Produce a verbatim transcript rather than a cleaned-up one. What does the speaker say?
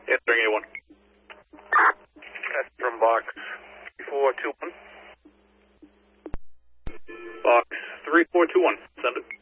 Answering A one. That's from box three four two one. Box three four two one. Send it.